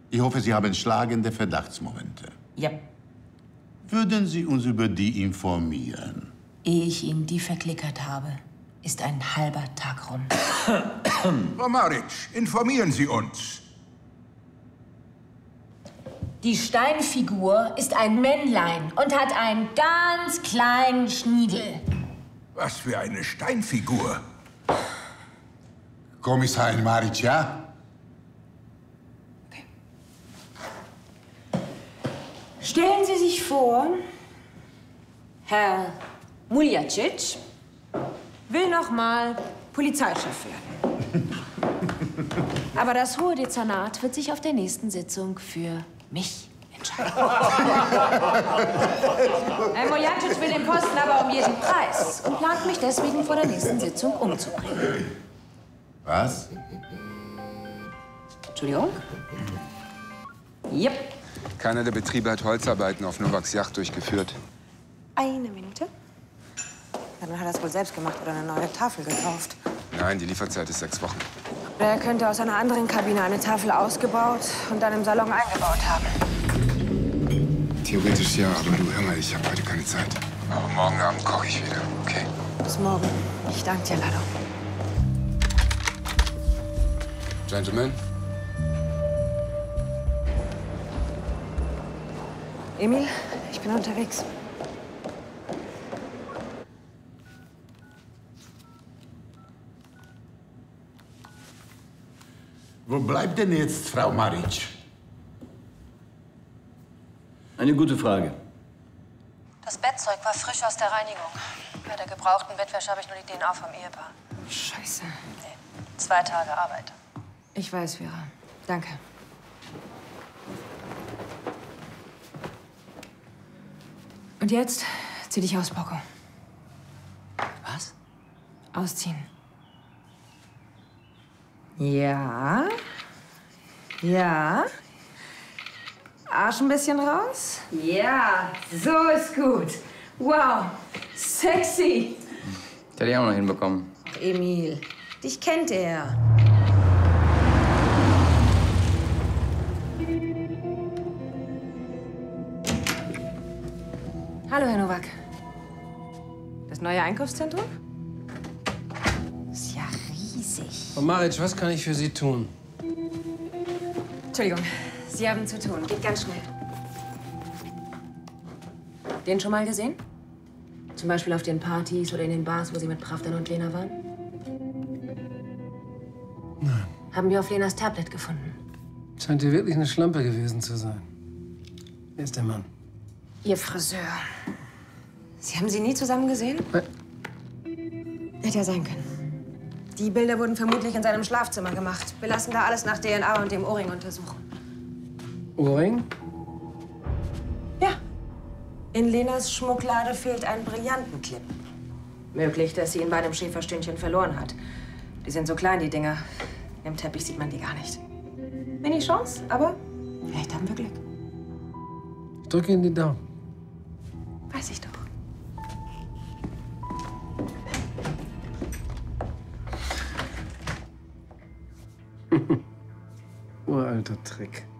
Ich hoffe, Sie haben schlagende Verdachtsmomente. Ja. Würden Sie uns über die informieren? Ehe ich Ihnen die verklickert habe, ist ein halber Tag rum. Frau Maric, informieren Sie uns. Die Steinfigur ist ein Männlein und hat einen ganz kleinen Schniedel. Was für eine Steinfigur. Kommissarin Maric, ja? Okay. Stellen Sie sich vor, Herr Muljacic will noch mal Polizeichef werden. Aber das Hohe Dezernat wird sich auf der nächsten Sitzung für mich entscheiden. Herr Muljacic will den Posten aber um jeden Preis und plant mich deswegen vor der nächsten Sitzung umzubringen. Was? Entschuldigung? Yep. Keiner der Betriebe hat Holzarbeiten auf Novaks Yacht durchgeführt. Eine Minute. Ja, dann hat er es wohl selbst gemacht oder eine neue Tafel gekauft. Nein, die Lieferzeit ist 6 Wochen. Oder er könnte aus einer anderen Kabine eine Tafel ausgebaut und dann im Salon eingebaut haben. Theoretisch ja, aber du, hör mal, ich habe heute keine Zeit. Aber morgen Abend koche ich wieder, okay? Bis morgen. Ich danke dir, Lado. Gentlemen? Emil, ich bin unterwegs. Wo bleibt denn jetzt Frau Maric? Eine gute Frage. Das Bettzeug war frisch aus der Reinigung. Bei der gebrauchten Bettwäsche habe ich nur die DNA vom Ehepaar. Scheiße. Nee, 2 Tage Arbeit. Ich weiß, Vera. Danke. Und jetzt zieh dich aus, Poco. Was? Ausziehen. Ja. Ja. Arsch ein bisschen raus. Ja, so ist gut. Wow, sexy. Das hätte ich auch noch hinbekommen. Ach, Emil, dich kennt er. Hallo, Herr Nowak. Das neue Einkaufszentrum? Ist ja riesig. Frau Maric, was kann ich für Sie tun? Entschuldigung, Sie haben zu tun. Geht ganz schnell. Den schon mal gesehen? Zum Beispiel auf den Partys oder in den Bars, wo Sie mit Pravdan und Lena waren? Nein. Haben wir auf Lenas Tablet gefunden. Scheint ihr wirklich eine Schlampe gewesen zu sein. Wer ist der Mann? Ihr Friseur. Sie haben sie nie zusammen gesehen? Hätte ja sein können. Die Bilder wurden vermutlich in seinem Schlafzimmer gemacht. Wir lassen da alles nach DNA und dem Ohrring untersuchen. Ohrring? Ja. In Lenas Schmucklade fehlt ein Brillantenclip. Möglich, dass sie ihn bei dem Schäferstündchen verloren hat. Die sind so klein, die Dinger. Im Teppich sieht man die gar nicht. Wenig Chance, aber vielleicht haben wir Glück. Ich drücke Ihnen die Daumen. Weiß ich doch. Uralter Trick.